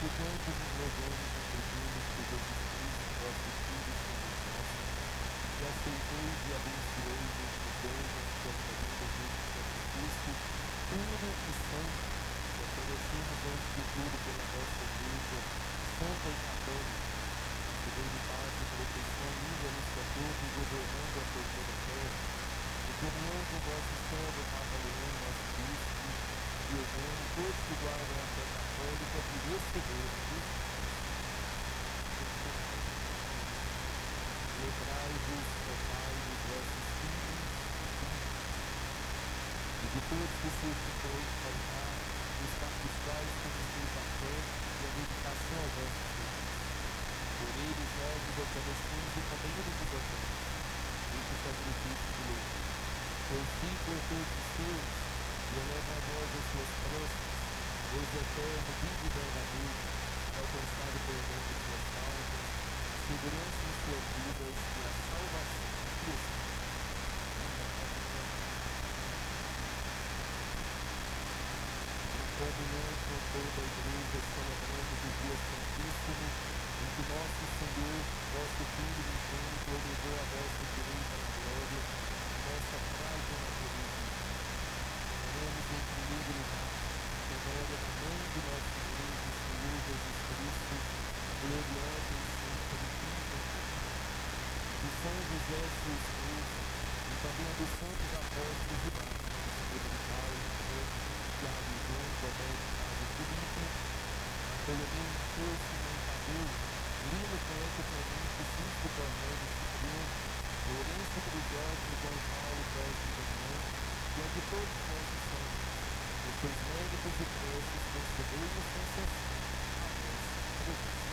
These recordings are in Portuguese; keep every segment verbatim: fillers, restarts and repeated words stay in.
quanto nos logamos e pedimos por Jesus Cristo, vosso Filho, Senhor nosso, que aceitou e abençoou neste dom da sua família, neste sacrifício puro e santo, que oferecemos antes de tudo pela nossa Igreja Santa e Católica, recebendo paz e proteção livre no estatuto e governando a terceira terra, em comunhão com vosso servo Papa Leão, nosso bispo, Giovanni, todos que guardam a fé católica e recebemos. Lembrai-vos, ó Pai, dos vossos filhos e filhas, e de todos que se hoje para o mar, dos os quais conheceis a fé e a dedicação ao vosso serviço. Por eles nós vos oferecemos e também eles vos oferecem este sacrifício de louvor. Por si, por todos os seus, e eleva a nós as suas próximas, Deus eterno, vivo e verdadeiro, alcançado perdão de suas almas, segurança em suas vidas e a salvação de suas vidas. Em comunhão com toda a Igreja, celebramos o dia santíssimo, em que nosso Senhor, vosso Filho unigênito, elevou a vossa direita na glória, a nossa frágil natureza. Oremos em primeiro lugar, memória da mãe de nosso Deus, o Senhor Jesus Cristo, gloriosa e sempre viva e eterna. De São José, seu esposo, e também dos santos apóstolos e mártires, Pedro, Paulo, Pedro, Tiago, João, Tomé, Tiago, Filipe, Bartolomeu, Mateu, Simão, Tadeu, Lino, Poeta, Clemente, Cícero, Cornélio, Cipriano, Lourenço, Crisóstomo, João Paulo, Cosme, Damião, e a de todos vossos santos, os seus méritos e preces, concedei-nos sem cessar a vossa presença.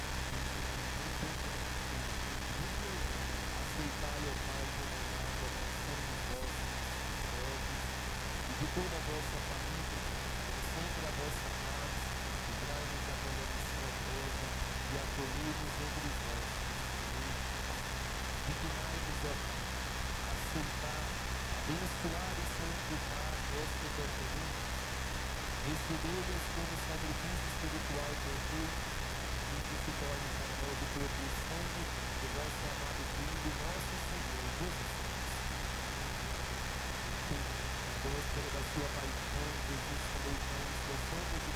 Aceitai, ó Pai, como honrado a oração dos vossos servos e de toda a vossa família, como sempre a vossa paz, livrai-nos da condenação eterna e acolhei-nos entre os vossos. Dignai-vos, ó Pai, a aceitar, abençoar e santificar estas oferendas, recebê-las como sacrifício espiritual perfeito, e que se torne para nós o corpo e o sangue do vosso amado Filho, nosso Senhor Jesus Cristo. Pela da sua paixão, Jesus, como irmãos, gostamos de